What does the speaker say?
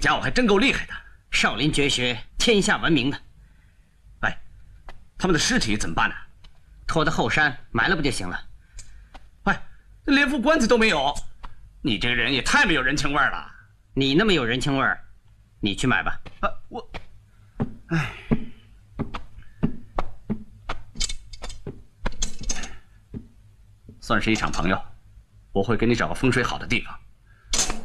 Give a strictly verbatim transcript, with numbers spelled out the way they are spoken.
家伙还真够厉害的， 少林绝学天下闻名的。 哎，他们的尸体怎么办呢？ 拖到后山埋了不就行了？ 哎，连副棺材都没有，你这个人也太没有人情味了。 你那么有人情味儿，你去买吧。 啊，我，哎，算是一场朋友，我会给你找个风水好的地方。